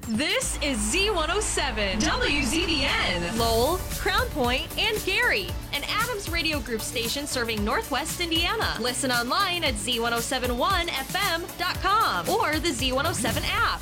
This is Z107, WZDN, Lowell, Crown Point, and Gary, an Adams Radio Group station serving Northwest Indiana. Listen online at Z1071FM.com or the Z107 app.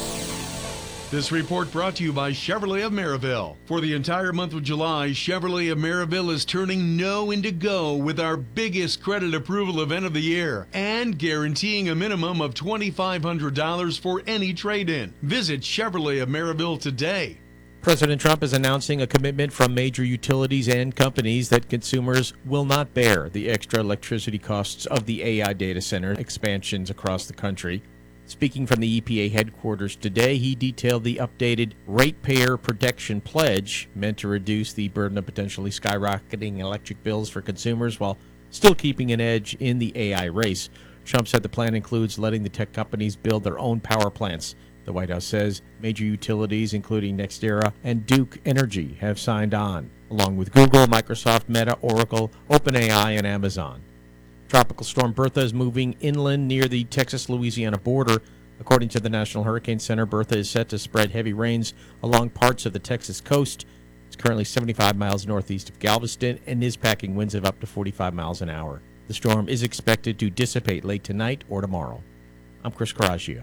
This report brought to you by Chevrolet of Maryville. For the entire month of July, Chevrolet of Maryville is turning no into go with our biggest credit approval event of the year and guaranteeing a minimum of $2,500 for any trade-in. Visit Chevrolet of Maryville today. President Trump is announcing a commitment from major utilities and companies that consumers will not bear the extra electricity costs of the AI data center expansions across the country. Speaking from the EPA headquarters today, he detailed the updated Ratepayer Protection Pledge, meant to reduce the burden of potentially skyrocketing electric bills for consumers while still keeping an edge in the AI race. Trump said the plan includes letting the tech companies build their own power plants. The White House says major utilities, including NextEra and Duke Energy, have signed on, along with Google, Microsoft, Meta, Oracle, OpenAI, and Amazon. Tropical storm Bertha is moving inland near the Texas-Louisiana border. According to the National Hurricane Center, Bertha is set to spread heavy rains along parts of the Texas coast. It's currently 75 miles northeast of Galveston and is packing winds of up to 45 miles an hour. The storm is expected to dissipate late tonight or tomorrow. I'm Chris Coraggio.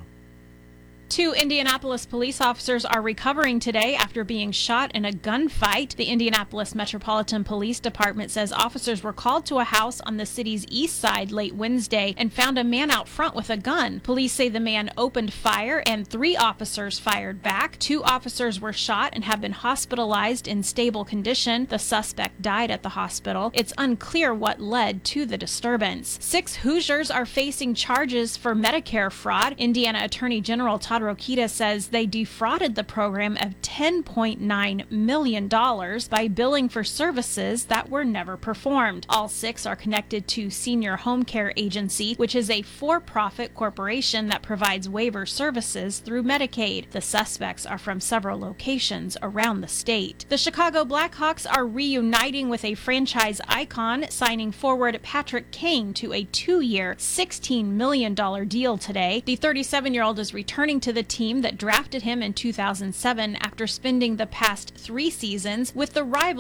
2 Indianapolis police officers are recovering today after being shot in a gunfight. The Indianapolis Metropolitan Police Department says officers were called to a house on the city's east side late Wednesday and found a man out front with a gun. Police say the man opened fire and 3 officers fired back. 2 officers were shot and have been hospitalized in stable condition. The suspect died at the hospital. It's unclear what led to the disturbance. 6 Hoosiers are facing charges for Medicare fraud. Indiana Attorney General Todd Rokita says they defrauded the program of $10.9 million by billing for services that were never performed. All 6 are connected to Senior Home Care Agency, which is a for-profit corporation that provides waiver services through Medicaid. The suspects are from several locations around the state. The Chicago Blackhawks are reuniting with a franchise icon, signing forward Patrick Kane to a 2-year, $16 million deal today. The 37-year-old is returning to the team that drafted him in 2007 after spending the past 3 seasons with the rival